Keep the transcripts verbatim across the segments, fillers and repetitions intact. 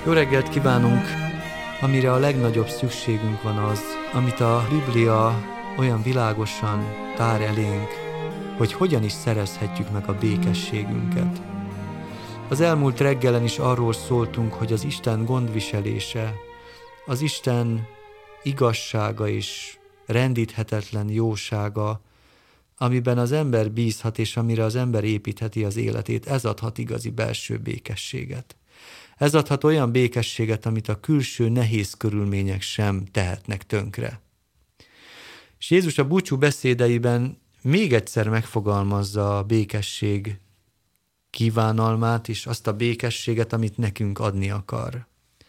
Jó reggelt kívánunk! Amire a legnagyobb szükségünk van az, amit a Biblia olyan világosan tár elénk, hogy hogyan is szerezhetjük meg a békességünket. Az elmúlt reggelen is arról szóltunk, hogy az Isten gondviselése, az Isten igazsága és rendíthetetlen jósága, amiben az ember bízhat és amire az ember építheti az életét, ez adhat igazi belső békességet. Ez adhat olyan békességet, amit a külső nehéz körülmények sem tehetnek tönkre. És Jézus a búcsú beszédeiben még egyszer megfogalmazza a békesség kívánalmát és azt a békességet, amit nekünk adni akar.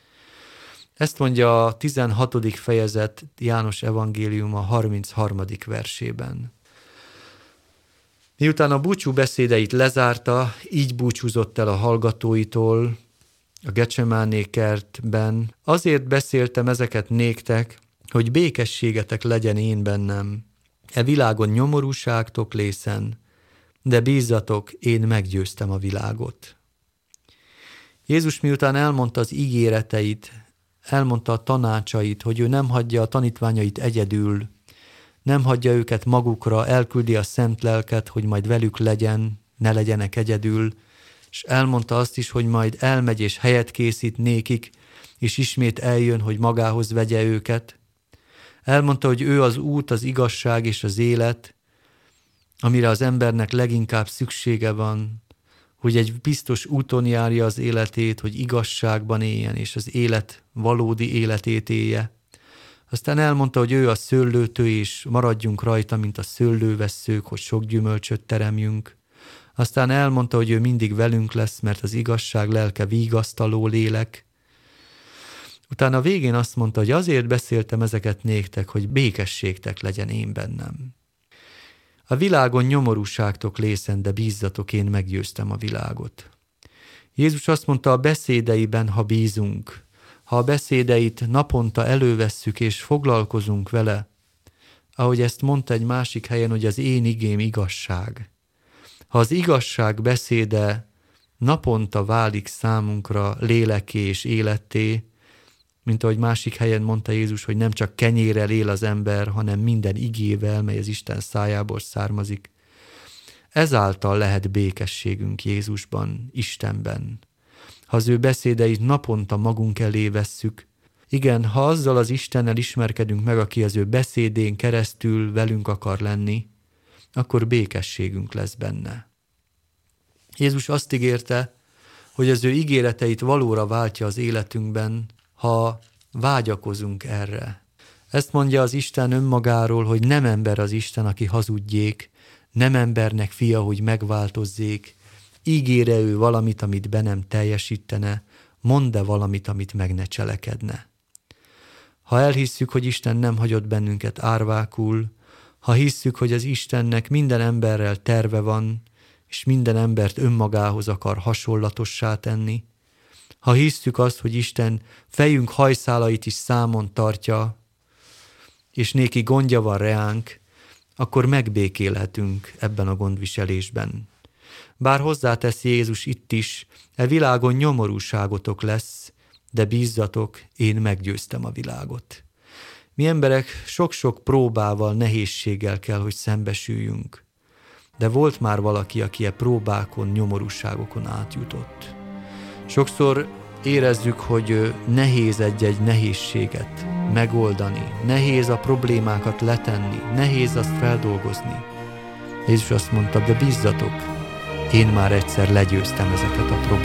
Ezt mondja a tizenhatodik fejezet János evangéliuma harmincharmadik versében. Miután a búcsú beszédeit lezárta, így búcsúzott el a hallgatóitól a Gecsemáné kertben. Azért beszéltem ezeket néktek, hogy békességetek legyen én bennem. E világon nyomorúságtok lészen, de bízzatok, én meggyőztem a világot. Jézus miután elmondta az ígéreteit, elmondta a tanácsait, hogy ő nem hagyja a tanítványait egyedül, nem hagyja őket magukra, elküldi a szent lelket, hogy majd velük legyen, ne legyenek egyedül, és elmondta azt is, hogy majd elmegy és helyet készít nékik, és ismét eljön, hogy magához vegye őket. Elmondta, hogy ő az út, az igazság és az élet, amire az embernek leginkább szüksége van, hogy egy biztos úton járja az életét, hogy igazságban éljen, és az élet valódi életét élje. Aztán elmondta, hogy ő a szőlőtő, és maradjunk rajta, mint a szőlővesszők, hogy sok gyümölcsöt teremjünk. Aztán elmondta, hogy ő mindig velünk lesz, mert az igazság lelke vigasztaló lélek. Utána a végén azt mondta, hogy azért beszéltem ezeket néktek, hogy békességtek legyen én bennem. A világon nyomorúságtok lészen, de bízzatok, én meggyőztem a világot. Jézus azt mondta a beszédeiben, ha bízunk, ha a beszédeit naponta elővesszük és foglalkozunk vele, ahogy ezt mondta egy másik helyen, hogy az én igém igazság. Ha az igazság beszéde naponta válik számunkra lélekké és életté, mint ahogy másik helyen mondta Jézus, hogy nem csak kenyérrel él az ember, hanem minden igével, mely az Isten szájából származik. Ezáltal lehet békességünk Jézusban, Istenben. Ha az ő beszédeit naponta magunk elé vesszük, igen, ha azzal az Istennel ismerkedünk meg, aki az ő beszédén keresztül velünk akar lenni, akkor békességünk lesz benne. Jézus azt ígérte, hogy az ő ígéreteit valóra váltja az életünkben, ha vágyakozunk erre. Ezt mondja az Isten önmagáról, hogy nem ember az Isten, aki hazudjék, nem embernek fia, hogy megváltozzék, ígére ő valamit, amit be nem teljesítene, mondd-e valamit, amit meg ne cselekedne. Ha elhisszük, hogy Isten nem hagyott bennünket árvákul, ha hisszük, hogy az Istennek minden emberrel terve van, és minden embert önmagához akar hasonlatossá tenni, ha hisszük azt, hogy Isten fejünk hajszálait is számon tartja, és néki gondja van reánk, akkor megbékélhetünk ebben a gondviselésben. Bár hozzátesz Jézus itt is, e világon nyomorúságotok lesz, de bízzatok, én meggyőztem a világot. Mi emberek sok-sok próbával, nehézséggel kell, hogy szembesüljünk, de volt már valaki, aki e próbákon, nyomorúságokon átjutott. Sokszor érezzük, hogy nehéz egy-egy nehézséget megoldani, nehéz a problémákat letenni, nehéz azt feldolgozni. Jézus azt mondta, de bízzatok, én már egyszer legyőztem ezeket a problémákat.